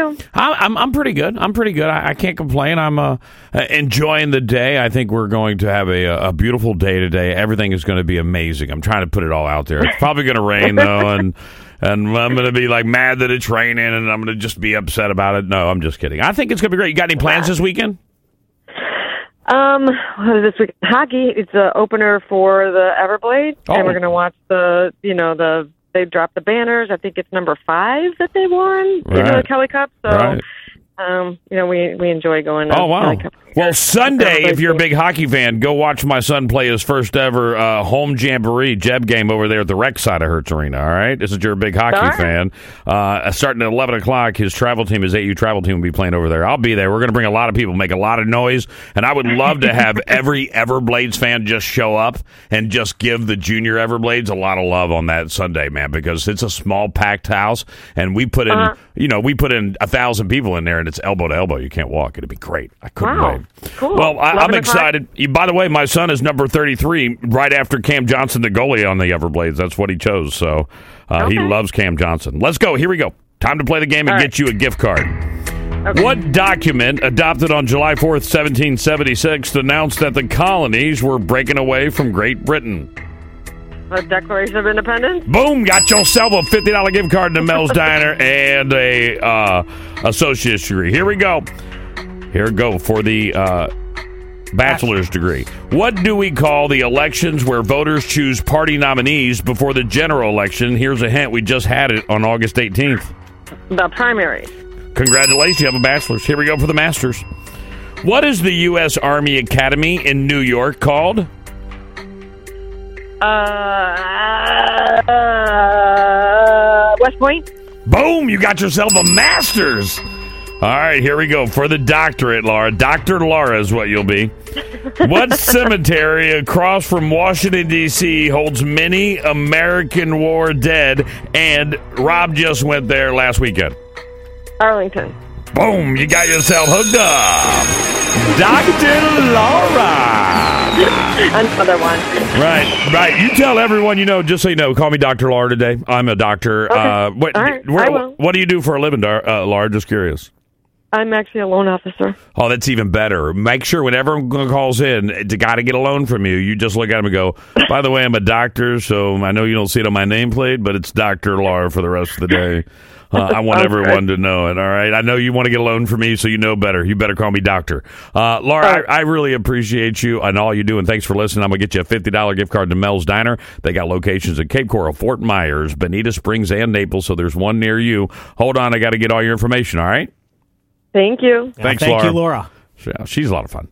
you? I'm pretty good. I can't complain. I'm enjoying the day. I think we're going to have a beautiful day today. Everything is going to be amazing. I'm trying to put it all out there. It's probably going to rain, though, and I'm going to be like mad that it's raining, and I'm going to just be upset about it. No, I'm just kidding. I think it's going to be great. You got any plans this weekend? What is this week? Hockey. It's the opener for the Everblades, and we're going to watch they dropped the banners. I think it's number 5 that they won in the Kelly Cup. So, we enjoy going to Kelly Cup. Well, Sunday, if you're a big hockey fan, go watch my son play his first ever home jamboree Jeb game over there at the rec side of Hertz Arena, all right? This is your big hockey fan. Starting at 11 o'clock, his AU travel team will be playing over there. I'll be there. We're going to bring a lot of people, make a lot of noise, and I would love to have every Everblades fan just show up and just give the junior Everblades a lot of love on that Sunday, man, because it's a small, packed house, and we put in, we put in 1,000 people in there, and it's elbow to elbow. You can't walk. It'd be great. I couldn't wait. Cool. Well, I'm excited. By the way, my son is number 33, right after Cam Johnson, the goalie on the Everblades. That's what he chose. So he loves Cam Johnson. Let's go. Here we go. Time to play the game and get you a gift card. Okay. What document, adopted on July 4th, 1776, announced that the colonies were breaking away from Great Britain? The Declaration of Independence? Boom! Got yourself a $50 gift card to Mel's Diner and a associate's degree. Here we go. Here we go for the bachelor's degree. What do we call the elections where voters choose party nominees before the general election? Here's a hint. We just had it on August 18th. The primary. Congratulations. You have a bachelor's. Here we go for the master's. What is the U.S. Army Academy in New York called? West Point. Boom! You got yourself a master's. All right, here we go for the doctorate, Laura. Dr. Laura is what you'll be. What cemetery across from Washington, D.C. holds many American War dead? And Rob just went there last weekend. Arlington. Boom, you got yourself hooked up. Dr. Laura. Another one. Right. You tell everyone you know, just so you know, call me Dr. Laura today. I'm a doctor. Okay. All right, I will. What do you do for a living, Laura? Just curious. I'm actually a loan officer. Oh, that's even better. Make sure whenever everyone calls in, to got to get a loan from you, you just look at them and go, by the way, I'm a doctor, so I know you don't see it on my nameplate, but it's Dr. Laura for the rest of the day. I want everyone to know it, all right? I know you want to get a loan from me, so you know better. You better call me doctor. Laura, I really appreciate you and all you do, and thanks for listening. I'm going to get you a $50 gift card to Mel's Diner. They got locations in Cape Coral, Fort Myers, Bonita Springs, and Naples, so there's one near you. Hold on, I got to get all your information, all right? Thank you. Thanks, Laura. Thank you, Laura. Yeah, she's a lot of fun.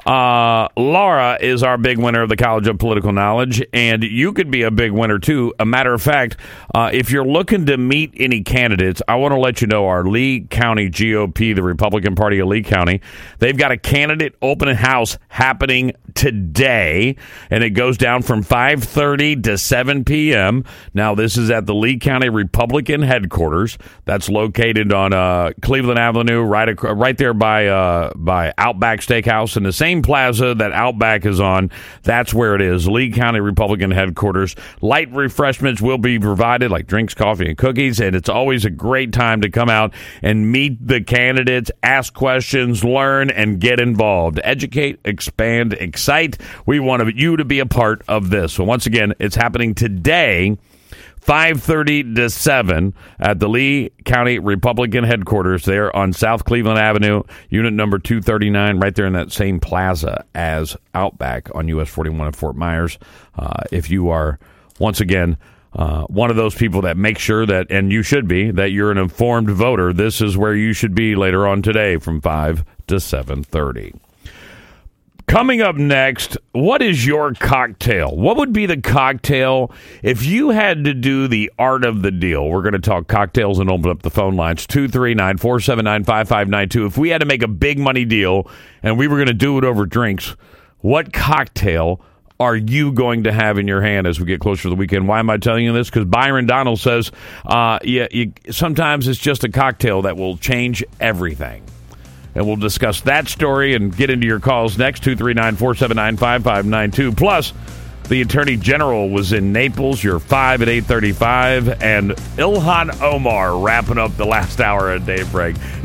Laura is our big winner of the College of Political Knowledge, and you could be a big winner, too. A matter of fact, if you're looking to meet any candidates, I want to let you know our Lee County GOP, the Republican Party of Lee County, they've got a candidate open house happening today, and it goes down from 5:30 to 7 p.m. Now, this is at the Lee County Republican headquarters. That's located on Cleveland Avenue, right there by Outback Steakhouse, in the same plaza that Outback is on. That's where it is, Lee County Republican headquarters. Light refreshments will be provided, like drinks, coffee, and cookies, and it's always a great time to come out and meet the candidates, ask questions, learn, and get involved. Educate, expand, excite. We want you to be a part of this. So once again, it's happening today, 5:30 to 7 at the Lee County Republican headquarters there on South Cleveland Avenue, unit number 239, right there in that same plaza as Outback on US 41 in Fort Myers. If you are, once again, one of those people that make sure that, and you should be, that you're an informed voter, this is where you should be later on today from 5 to 7:30. Coming up next, what is your cocktail? What would be the cocktail if you had to do the art of the deal? We're going to talk cocktails and open up the phone lines, 239-479-5592. If we had to make a big money deal and we were going to do it over drinks, what cocktail are you going to have in your hand as we get closer to the weekend? Why am I telling you this? Because Byron Donald says, sometimes it's just a cocktail that will change everything. And we'll discuss that story and get into your calls next, 239-479-5592. Plus, the Attorney General was in Naples. You're 5 at 8:35. And Ilhan Omar wrapping up the last hour at daybreak.